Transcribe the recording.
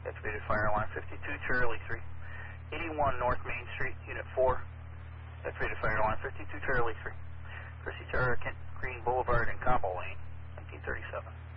Activated fire alarm 52 Charlie 3. 81 North Main Street, Unit 4. Activated fire alarm 52 Charlie 3. Proceed to Hurricane Green Boulevard and Cobble Lane, 1937.